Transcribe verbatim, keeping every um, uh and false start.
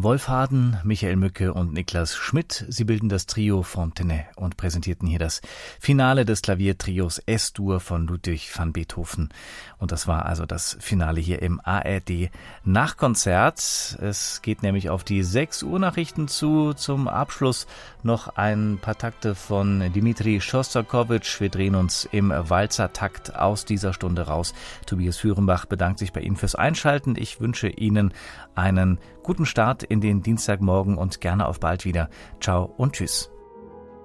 Wolf Harden, Michael Mücke und Niklas Schmidt. Sie bilden das Trio Fontenay und präsentierten hier das Finale des Klaviertrios S-Dur von Ludwig van Beethoven. Und das war also das Finale hier im A R D Nachkonzert. Es geht nämlich auf die sechs Uhr Nachrichten zu. Zum Abschluss noch ein paar Takte von Dmitri Schostakowitsch. Wir drehen uns im Walzertakt aus dieser Stunde raus. Tobias Führenbach bedankt sich bei Ihnen fürs Einschalten. Ich wünsche Ihnen einen guten Start in den Dienstagmorgen und gerne auf bald wieder. Ciao und tschüss.